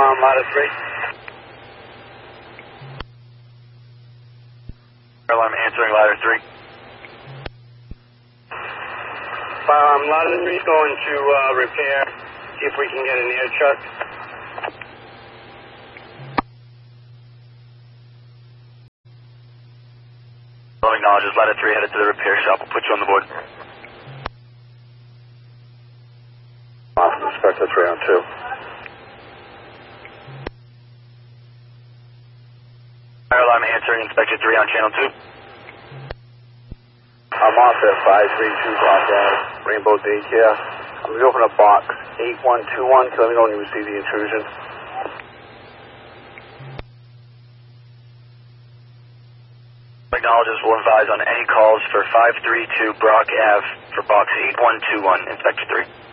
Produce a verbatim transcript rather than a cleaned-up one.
on ladder three. Alarm answering ladder three. Fire alarm ladder three going to uh, repair. See if we can get an air check. All acknowledges ladder three headed to the repair shop. We'll put you on the board. Awesome, Inspector three on two. Fire alarm answering Inspector three on channel two. I'm off at five three two Block Ave, Rainbow Daycare. I'm going to open a box eight one two one, so let me know when you receive the intrusion. Acknowledges will advise on any calls for five three two Brock Ave for box eight one two one, Inspector three.